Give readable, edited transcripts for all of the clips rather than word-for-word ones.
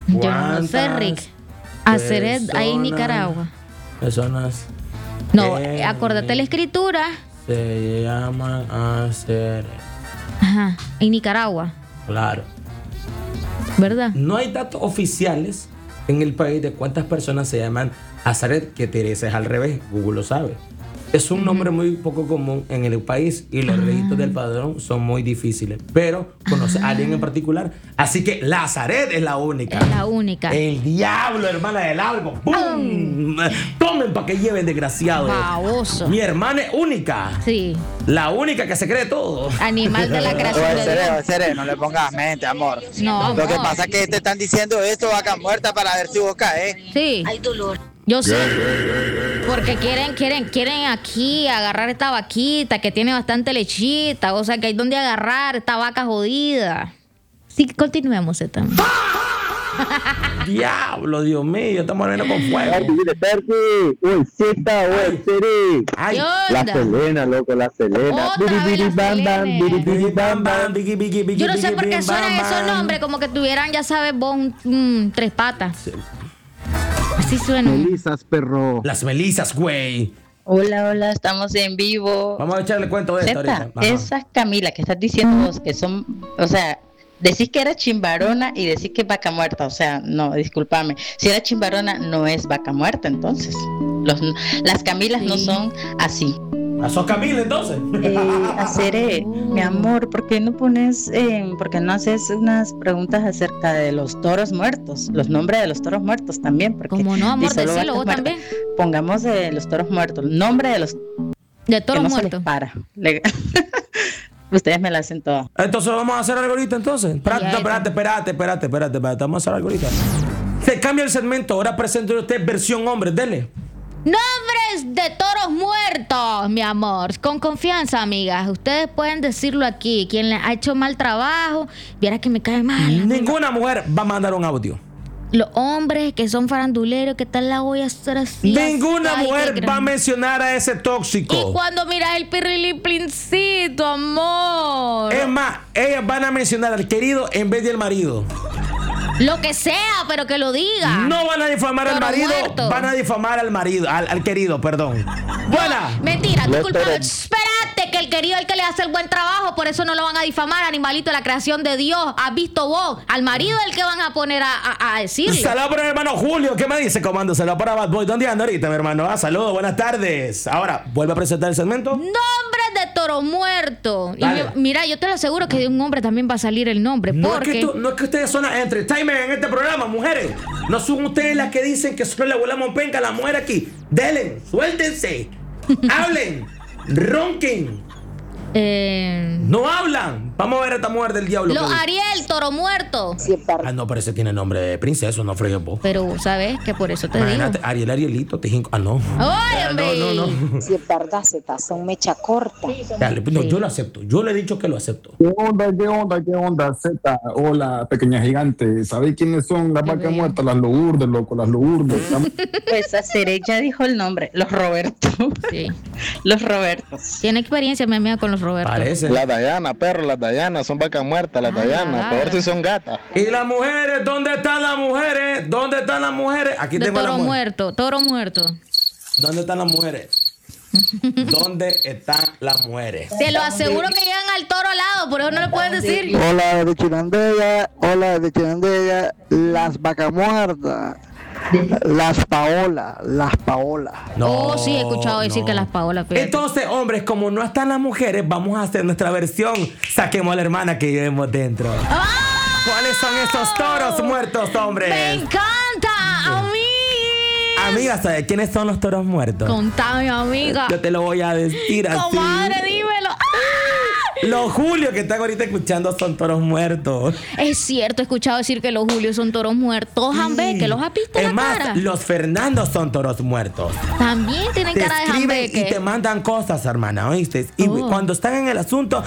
Yo no sé, Rick. Azaret, ahí en Nicaragua. Personas. No, acuérdate la escritura. Se llaman Azaret. Ajá, en Nicaragua. Claro. ¿Verdad? No hay datos oficiales en el país de cuántas personas se llaman Azaret, que Teresa es al revés. Google lo sabe. Es un nombre muy poco común en el país y los registros del padrón son muy difíciles. Pero conoce a alguien en particular. Así que Lazaret es la única. Es la única. El diablo, hermana del algo. ¡Bum! Tomen para que lleven, desgraciados. Baboso. Mi hermana es única. Sí. La única que se cree todo. Animal de la creación de Dios. Seré, no le pongas mente, amor. No, Lo que amor. pasa es que te están diciendo esto, vaca muerta, para ver si vos caes. Sí. Hay dolor. Yo sé. Porque quieren aquí agarrar esta vaquita que tiene bastante lechita. O sea que hay donde agarrar esta vaca jodida. Sí, continuemos, Zeta. Diablo, Dios mío, estamos hablando con fuego. Uy, Zeta, uy, Siri. Ay, ¿Qué La onda? Selena, loco, la Selena. Otra vez la Selena. Biri, bam, bam. Yo no sé por qué suenan esos nombres como que tuvieran, ya sabes, vos tres patas. Así suena. Melisas, perro. Las Melisas, güey. Hola, estamos en vivo. Vamos a echarle cuento de esto Zeta, ahorita. Ajá. esas Camila que estás diciendo vos que son, o sea, decís que era chimbarona y decís que es vaca muerta, o sea, no, discúlpame. Si era chimbarona, no es vaca muerta, entonces. Las Camilas no son así. ¿A sos Camila entonces? Hacer, mi amor, ¿por qué no no haces unas preguntas acerca de los toros muertos? Los nombres de los toros muertos también. Porque Como no, amor, si solo decilo vacas vos muertas, también. Pongamos de los toros muertos, el nombre de los De toros que no se muertos. les para. Ustedes me la hacen toda. Entonces vamos a hacer algo ahorita entonces. Espérate. Vamos a hacer algo ahorita. Se cambia el segmento. Ahora presento usted versión hombre. Dele. Nombres de toros muertos, mi amor. Con confianza, amigas. Ustedes pueden decirlo aquí. Quien le ha hecho mal trabajo, viera que me cae mal. Ninguna mujer va a mandar un audio. Los hombres que son faranduleros, ¿qué tal la voy a hacer así? Ninguna así? Ay, qué mujer va a grande. mencionar a ese tóxico. Y cuando miras el pirriliplincito, amor. Es más, ellas van a mencionar al querido en vez del marido. Lo que sea, pero que lo diga. No van a difamar al Toro marido, muerto. van a difamar al marido, al querido, perdón. Buena. Mentira, No disculpa. esperen. Espérate, que el querido es el que le hace el buen trabajo, por eso no lo van a difamar, animalito, la creación de Dios. ¿Has visto vos? Al marido es el que van a poner a decirle. Saludos para mi hermano Julio. ¿Qué me dice, comando? Saludos para Bad Boy. ¿Dónde anda ahorita, mi hermano? Saludos, buenas tardes. Ahora, vuelve a presentar el segmento. Nombres de toro muerto. Y Dale. mira, yo te lo aseguro que de un hombre también va a salir el nombre. No porque es que ustedes son entertainment en este programa, mujeres. No son ustedes las que dicen que solo le volamos penca a la mujer aquí. Delen, suéltense. Hablen, ronquen. No hablan. Vamos a ver a esta mujer del diablo. Lo que- Ariel, toro muerto. Ah, no, pero ese tiene nombre de princeso, no fregues vos. Pero, ¿sabes? Que por eso te Imagínate, digo. Arielito, te jinco. Ah, no. ¡Ay, hombre! No. Si es verdad, Zeta, son mecha corta. Dale, no, yo lo acepto. Yo le he dicho que lo acepto. ¿Qué onda, Zeta? Hola, pequeña gigante. ¿Sabéis quiénes son las vacas muertas? Las Lourdes, loco, las Lourdes. Pues Hacer ya dijo el nombre, los Roberto. Sí. Los Robertos. Tiene experiencia, mi amiga, con los Roberto. Parece. La Dayana, perro, las Dayanas son vacas muertas, las Dayanas. Peor si son gatas. ¿Y las mujeres? ¿Dónde están las mujeres? ¿Dónde están las mujeres? Aquí De tengo a las toro mujeres. muerto, toro muerto. ¿Dónde están las mujeres? ¿Dónde están las mujeres? Te lo aseguro que llegan al toro al lado, por eso no le puedes decir. Hola, de Chinandega. Las vacas muertas. Las Paola. Oh, sí, he escuchado decir que las Paola. fíjate. Entonces, hombres, como no están las mujeres, vamos a hacer nuestra versión. Saquemos a la hermana que llevemos dentro. ¡Ah! ¿Cuáles son estos toros muertos, hombres? ¡Me encanta! ¡A mí! Amiga, ¿sabes quiénes son los toros muertos? Contame, amiga. Yo te lo voy a decir así. Comadre, dímelo. ¡Ah! Los Julio que están ahorita escuchando son toros muertos. Es cierto, he escuchado decir que los Julios son toros muertos. Jambeque, ¿los has visto Es la más, cara? los Fernandos son toros muertos. También tienen Te cara de escriben jambeque. y te mandan cosas, hermana, ¿oíste? Y Oh. cuando están en el asunto,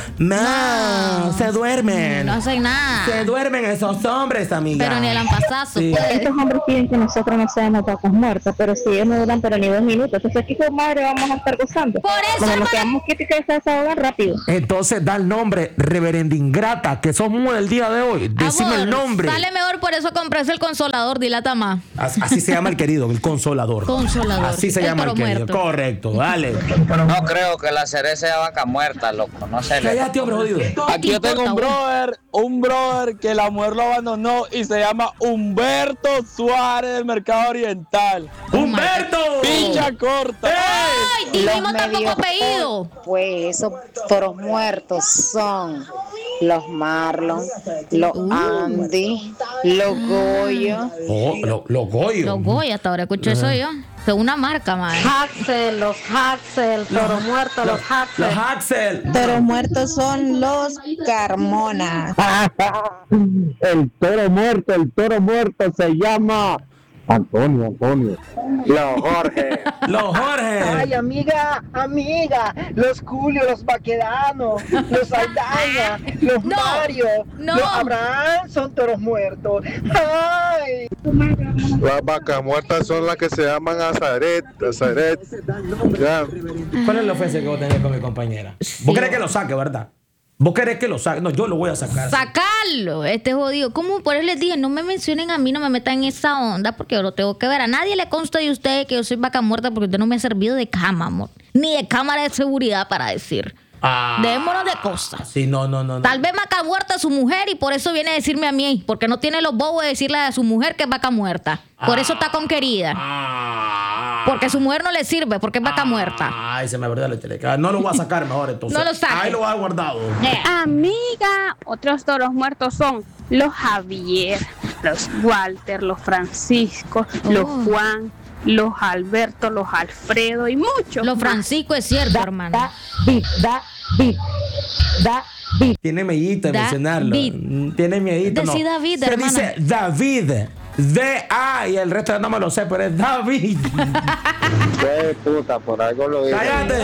se duermen. No hacen nada. Se duermen esos hombres, amiga. Pero ni el ampasazo. Sí. pues. Estos hombres piden que nosotros no seamos vacas muertas, pero si ellos no duran pero ni 2 minutos, entonces aquí con madre vamos a estar gozando. Por eso, Como nos hermana. quedamos quietos y que se desahogan rápido. Entonces, da el nombre reverenda ingrata, que somos el día de hoy? Decime el nombre. Sale mejor, por eso compré el consolador, dilata más. Así se llama el querido, el consolador. Consolador. Así se llama el querido. muerto. Correcto, dale. No creo que la cereza sea vaca muerta, loco. No sé. Cállate, hombre jodido. Aquí yo tengo un brother que la mujer lo abandonó y se llama Humberto Suárez del Mercado Oriental. ¡Humberto! ¡Pincha corta! ¡Ay! Dijimos tampoco apellido. Pues esos toros muertos son los Marlon, los Andy, los Goyo. Oh, los Goyo. Los Goya, hasta ahora escucho eso yo. Es una marca, madre. Haxel, los Haxel, toro muerto, los Haxel. Los Axel. Toros muertos son los Carmona. El toro muerto se llama Antonio. Los Jorge. Los Jorge. Ay, amiga, los Julio, los Baquedano, los Aldaña, los No, Mario, no. los Abraham son toros muertos. Ay. Las vacas muertas son las que se llaman Azaret. Ya. ¿Cuál es la ofensa que vos tenés con mi compañera? Vos querés que lo saque, ¿verdad? Vos querés que lo saque. No, yo lo voy a sacar. Sacarlo, jodido. ¿Cómo? Por eso les dije, no me mencionen a mí, no me metan en esa onda, porque yo lo tengo que ver. A nadie le consta de ustedes que yo soy vaca muerta porque usted no me ha servido de cama, amor. Ni de cámara de seguridad para decir. Démonos de cosas. Sí, no. Tal vez vaca muerta es su mujer y por eso viene a decirme a mí, porque no tiene los bobos de decirle a su mujer que es vaca muerta. Por eso está con querida. Porque su mujer no le sirve, porque es vaca muerta. Ay, se me verdad la teleca. No lo voy a sacar mejor entonces. No lo saques. Ahí lo voy a guardado. Amiga, otros toros muertos son los Javier, los Walter, los Francisco, los Juan, los Alberto, los Alfredo y muchos. Los Francisco es cierto, hermano. Tiene mellita mencionarlo. Tiene miedito. Decí David, se hermana. dice David. D-A y el resto no me lo sé, pero es David. Qué puta, por algo lo digo. Cállate.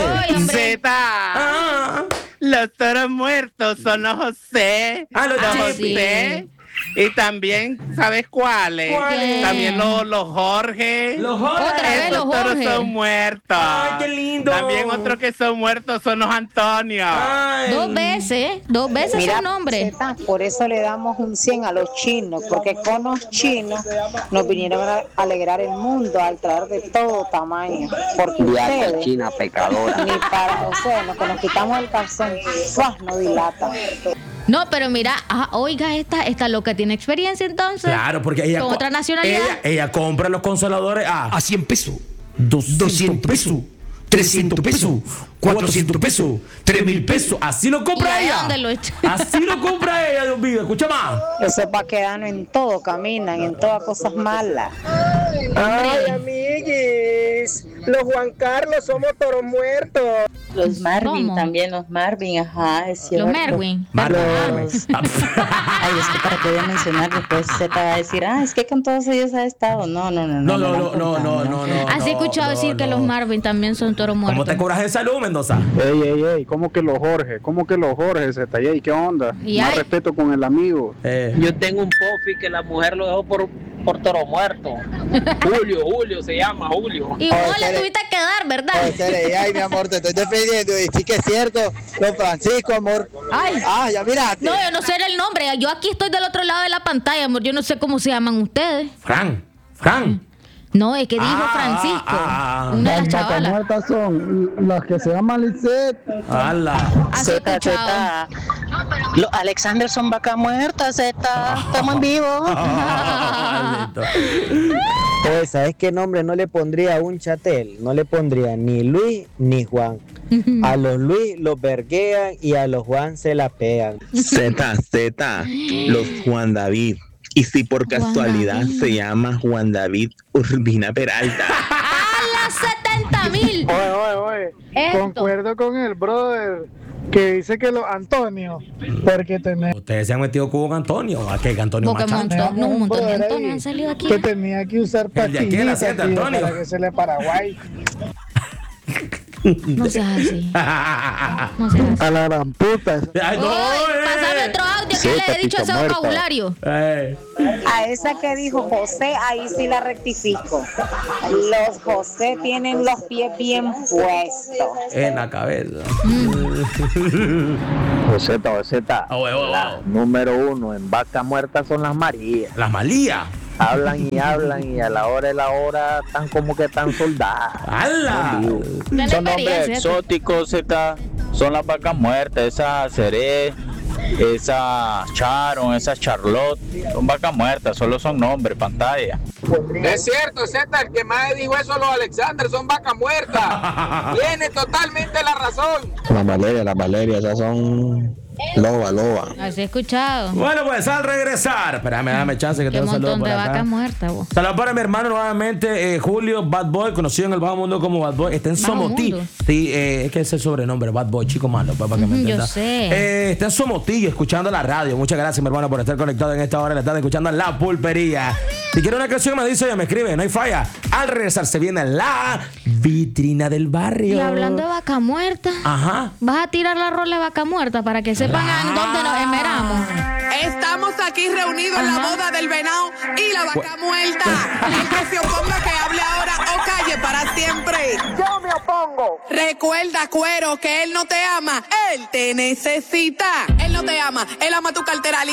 Z. Los toros muertos son los José. Los José. Y también, ¿sabes cuáles? ¿Cuáles? También los Jorge. Los Jorge. Otra vez Esos los toros Jorge. son muertos. Ay, qué lindo. También otros que son muertos son los Antonio. Ay. Dos veces Mira, su nombre. Zeta, por eso le damos un 100 a los chinos, porque con los chinos nos vinieron a alegrar el mundo al traer de todo tamaño. Porque ustedes, China pecadora. ni para, o sea, lo que nos quitamos el calzón, ¡fuah! No dilatan. No, pero mira, oiga, esta loca tiene experiencia entonces. Claro, porque ella Con otra nacionalidad. Ella compra los consoladores a 100 pesos, 200 pesos, 300 pesos, 400 pesos, 3,000 pesos. Así lo compra ¿Y a ella. dónde lo echa? Así lo compra ella, Dios mío. Escucha más. Esos vaquedanos en todo caminan, en todas cosas malas. Ay, amiguis, los Juan Carlos somos toros muertos. Los Marvin ¿Cómo? también, los Marvin, ajá, es cierto. Los Merwin. Ay, es que para que voy a mencionar después se te va a decir, es que con todos ellos ha estado. No. No. Así he escuchado decir que los Marvin también son toros muertos. ¿Cómo te cobras el salud, Mendoza? Ey, ¿cómo que los Jorge, Zeta? ¿Y qué onda? Y Más hay- respeto con el amigo. Yo tengo un pofi que la mujer lo dejó por toro muerto. Julio se llama Julio. Y vos le tuviste que dar, ¿verdad? Ay, mi amor, te estoy defendiendo y sí que es cierto. Don Francisco, amor. Ay. Ya miraste. No, yo no sé el nombre. Yo aquí estoy del otro lado de la pantalla, amor. Yo no sé cómo se llaman ustedes. Fran. No, es que dijo Francisco. Una de las chavalas. muertas son las que se llaman Lisette. ¡Hala! Así he escuchado. Los Alexander son vaca muerta, Zeta. Estamos en vivo. Pues, ¿sabes qué nombre no le pondría a un chatel? No le pondría ni Luis ni Juan. A los Luis los verguean y a los Juan se la pegan. Z, los Juan David. Y si por casualidad se llama Juan David Urbina Peralta. ¡A las 70,000! Oye. Esto. Concuerdo con el brother que dice que los Antonio, porque tenemos Ustedes se han metido con Antonio. ¿A qué? Antonio Porque Machancho. un montón de brother Antonio ahí han salido aquí. que tenía que usar El de aquí, la pastillitas siete, tío, Antonio. para que se le Paraguay. No seas así. No seas así. A la gran puta. Ay, no, Pásame otro audio que le he dicho ese vocabulario. A esa que dijo José, ahí sí la rectifico. Los José tienen los pies bien puestos. En la cabeza. Joseta. La número 1 en vaca muerta son las Marías. ¿Las Marías? Hablan y a la hora de la hora están como que están soldadas. ¡Hala! Son nombres exóticos, Z. Son las vacas muertas, esa Ceré, esa Charon, esa Charlotte. Son vacas muertas, solo son nombres, pantalla. Es cierto, Z, el que más dijo eso los Alexander, son vacas muertas. Tiene totalmente la razón. Las Valeria, esas son loba. Así he escuchado. Bueno, pues al regresar, espérame, dame chance que tengo un saludo montón por de acá. vacas muertas, vos. Saludos para mi hermano nuevamente, Julio Bad Boy, conocido en el bajo mundo como Bad Boy. Está en ¿Bajo Somotillo. mundo? Sí, es que es el sobrenombre, Bad Boy, chico malo, para que me entiendas. Yo sé. Está en Somotillo, escuchando la radio. Muchas gracias, mi hermano, por estar conectado en esta hora. Le están escuchando La Pulpería. Si quiere una canción, me dice, ya me escribe, no hay falla. Al regresar se viene la vitrina del barrio. Y hablando de vaca muerta, Ajá. vas a tirar la rola de vaca muerta para que sepan en dónde nos esmeramos. Estamos aquí reunidos en la boda del venado y la vaca muerta. El que se oponga que hable ahora o calle para siempre. Yo me opongo. Recuerda, cuero, que él no te ama, él te necesita. Él no te ama, él ama tu cartera.